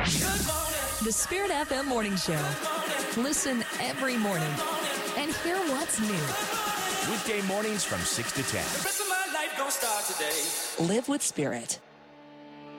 The Spirit FM Morning Show. Listen every morning and hear what's new. Weekday mornings from 6 to 10. The rest of my life gonna start today. Live with Spirit.